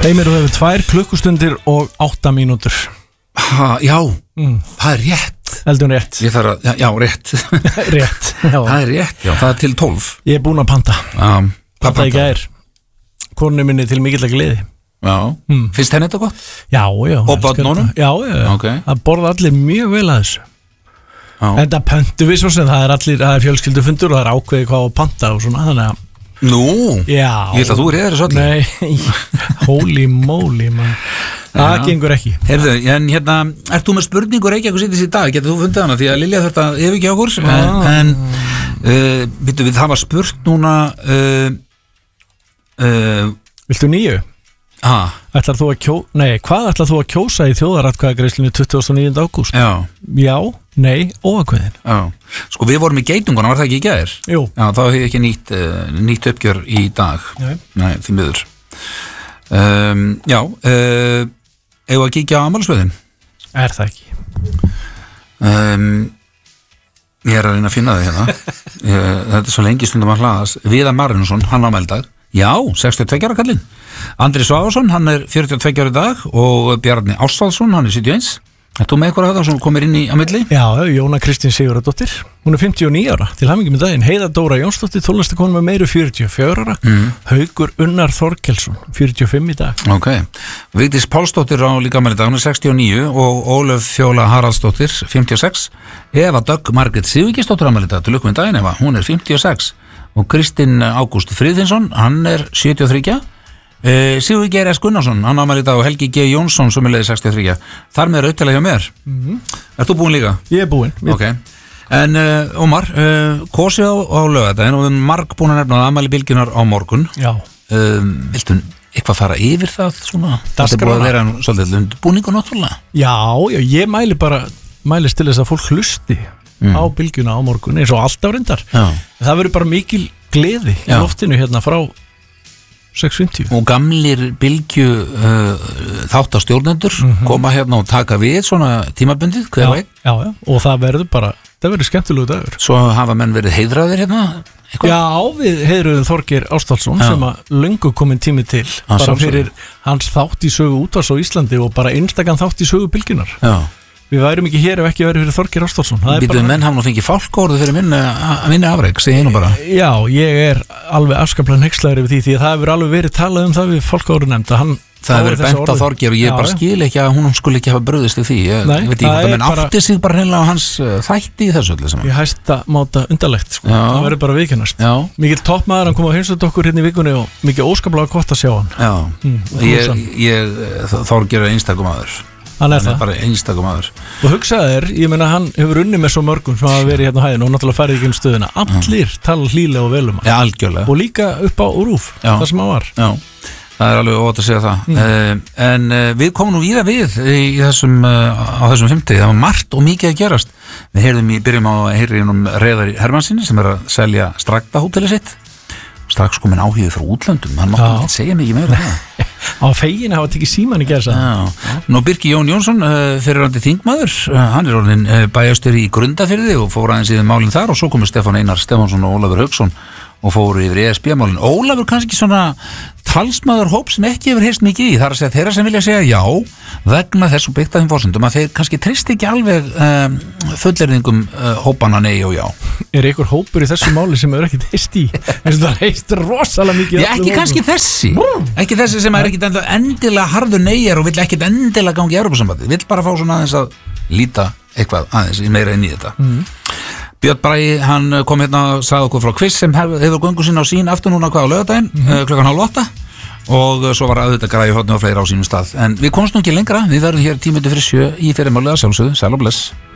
Heimir, þú hefur 2 klukkustundir og 8 mínútur. Já, það rétt. Heldur rétt. Ég þarf að, já, rétt. Rétt, já. Það rétt, já, það til 12. Ég búinn að panta. Panta í gær. Konu minni til mikillega gleði. Já, finnst henni þetta gott? Já. Og börnunum? Já. Okay. Það borða allir mjög vel að þessu. Já. En það pöntu við svo sem það er fjölskyldufundur og það er ákveðið hvað að panta og svona, þannig að Nú, já. Ég ætla að þú reyðir þessu allir. Nei, holy moly, man. Það gengur ekki. Heyrðu, en hérna, ert þú með spurningur ekki eitthvað sýttis í dag? Getur þú fundið hana? Því að Lilja þurft að yfir ekki okkur. En býttu við, það var spurt núna Viltu 9? Ætlar þú að hvað ætlar þú að kjósa í þjóðaratkvæðagreiðslunni 29. ágúst? Já, nei, óákveðin. Já, sko við vorum í geitunguna, var það ekki í gær? Jú. Já, þá hefur ekki nýtt uppgjör í dag. Nei, því miður. Já, eigum að kíkja á afmælisbörnin? Er það ekki? Ég er að reyna að finna þig hérna. Þetta er svo lengi stundum að hlaðast. Viðar Marinusson, hann ámældag. Já, 62 ára kallinn. Andri Svavarsson, hann er 42 ára í dag og Bjarni Ástvaldsson, hann er 71. Er þú með eitthvað að það sem komir inn á milli? Já, Jóna Kristín Sigurðardóttir, hún er 59 ára, til hamingju með daginn. Heiða Dóra Jónsdóttir, tónlistakona með meiru 44 ára. Haukur Unnar Þorkelsson, 45 í dag. Ok, Vigdís Pálsdóttir á líka afmæli í dag, hún er 69 og Ólöf Fjóla Haraldsdóttir, 56. Eva Dögg Margrét Sigurgeirsdóttir afmæli í dag, til lukku með daginn Eva, hún er 56. Og Kristinn Ágúst Friðfinsson, hann er 73. Sigurður Geir S. Gunnarsson, hann ámæli í dag og Helgi G. Jónsson sem er leiði 63. Þar með er auðvitað hjá mér. Ert þú búinn líka? Ég er búinn. Ok. En Ómar, kosið á laugardaginn og við erum marg búin að nefna að ámæli bylgjunar á morgun. Já. Viltu eitthvað fara yfir það svona? Það er búið að vera svolítið undirbúningu náttúrulega. Já, ég mælist til þess að fólk hlusti á bylgjuna á morgun eins og alltaf reyndar. Það verður bara mikil gleði í loftinu hérna frá 6:50. Og gamlir bylgju þáttastjórnendur koma hérna og taka við svona tímabundið hver veginn. Já, og það verður skemmtilegu dagur. Svo hafa menn verið heiðraðir hérna? Já, við heiðruðum Þorgeir Ástvaldsson sem að löngu komin tími til bara fyrir hans þátt í sögu útvars á Íslandi og bara einstakann þátt í sögu bylgjunar. Já. Við værum ekki hér ef ekki verið fyrir Þorgeir Ástvaldsson. Býtuðu menn hafa nú fengið fálkaorðu fyrir minni afrek, segi ég nú bara. Já, ég er alveg afskaplega hneykslaður yfir því að það hefur alveg verið talað um það við fálkaorðu nefnd að það hefur verið bent á Þorgeir og ég bara skil ekki að hún skulle ekki hafa brugðist í því. Ég veit ekki hvað menn átti sig bara hreinlega á hans þætti í þessu öllu saman. Ég hæsta máta undarlegt, sko. Það verður bara viðkennast. Mikil toppmaður, hann kom að heimsótt okkur hérna í vikunni og mikið óskaplega gott að sjá hann. Þorgeir er einstakum maður. Hann er bara einstakum maður. Og hugsaðu ég meina hann hefur unnið með svo mörgum sem hafa verið hérna á hæðinu og náttúrulega farið ekki um stöðuna. Allir tala hlýlega og vel um hann. Já, algjörlega. Og líka upp á RÚV, það sem hann var. Já, það er alveg óvægt að segja það. En við komum nú víða við í þessum, á þessum 50. Það var margt og mikið að gerast. Við byrjum á að heyra um Reðari Hermannsinni sem er að selja Strækta hótelið sitt. Strax komin áhugið frá útlöndum, hann mátti ekki segja mikið meira það. Á fegin hafa tekið síman í gersa. Nú Birgir Jón Jónsson, fyrirrandi þingmaður, hann er orðinn bæjarstjóri í Grundarfirði og fór aðeins yfir málinn þar og svo komu Stefán Einar Stefánsson og Ólafur Hauksson og fóru yfir ESB-málinn. Ólafur kannski svona talsmaður hóp sem ekki hefur heyrst mikið í, þar að segja þeirra sem vilja segja já vegna þess og byggt að þeim forsendum að þeir kannski treyst ekki alveg fullyrðingum hópana nei og já. Er einhver hópur í þessu máli sem hefur ekkert heyrst í? Það heyrst rosalega mikið. Já, ekki kannski þessi. Ekki þessi sem er ekkert endilega harður neyjar og vill ekkert endilega gangi í Evrópusambandið. Vill bara fá svona aðeins að líta eitthvað aðeins meira inn í þetta. Björn Bragi, hann kom hérna og sagði okkur frá quiz sem hefur göngu sinna á sín aftur núna hvað á laugardaginn, klukkan 7:30 og svo var auðvitað græði horni og fleiri á sínum stað. En við komumst nú ekki lengra, við verðum hér 10 fyrir 7 í fyrrimáli að sjálfsögðu, sæl og bless.